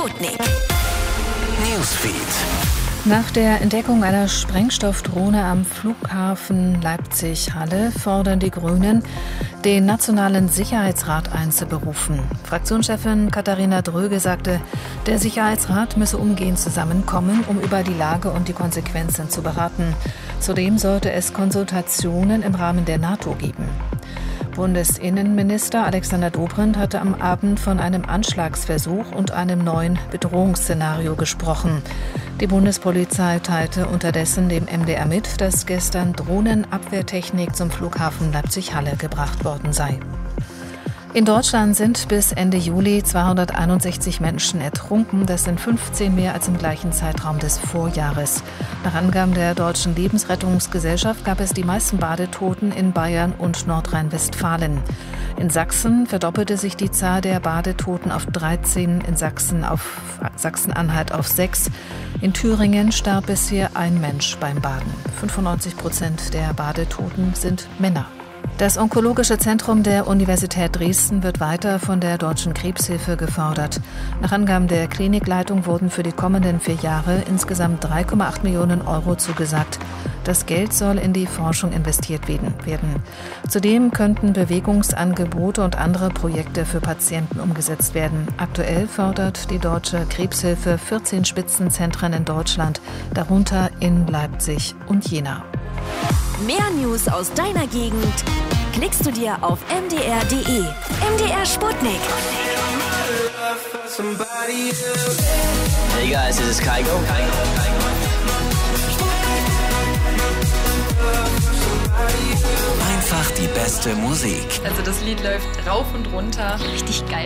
Sputnik Newsfeed. Nach der Entdeckung einer Sprengstoffdrohne am Flughafen Leipzig-Halle fordern die Grünen, den Nationalen Sicherheitsrat einzuberufen. Fraktionschefin Katharina Dröge sagte, der Sicherheitsrat müsse umgehend zusammenkommen, um über die Lage und die Konsequenzen zu beraten. Zudem sollte es Konsultationen im Rahmen der NATO geben. Bundesinnenminister Alexander Dobrindt hatte am Abend von einem Anschlagsversuch und einem neuen Bedrohungsszenario gesprochen. Die Bundespolizei teilte unterdessen dem MDR mit, dass gestern Drohnenabwehrtechnik zum Flughafen Leipzig-Halle gebracht worden sei. In Deutschland sind bis Ende Juli 261 Menschen ertrunken. Das sind 15 mehr als im gleichen Zeitraum des Vorjahres. Nach Angaben der Deutschen Lebensrettungsgesellschaft gab es die meisten Badetoten in Bayern und Nordrhein-Westfalen. In Sachsen verdoppelte sich die Zahl der Badetoten auf 13, in Sachsen-Anhalt auf 6. In Thüringen starb bisher ein Mensch beim Baden. 95% der Badetoten sind Männer. Das Onkologische Zentrum der Universität Dresden wird weiter von der Deutschen Krebshilfe gefördert. Nach Angaben der Klinikleitung wurden für die kommenden 4 Jahre insgesamt 3,8 Millionen Euro zugesagt. Das Geld soll in die Forschung investiert werden. Zudem könnten Bewegungsangebote und andere Projekte für Patienten umgesetzt werden. Aktuell fördert die Deutsche Krebshilfe 14 Spitzenzentren in Deutschland, darunter in Leipzig und Jena. Mehr News aus deiner Gegend klickst du dir auf mdr.de. MDR Sputnik. Hey guys, this is Kygo. Einfach die beste Musik. Also das Lied läuft rauf und runter. Richtig geil.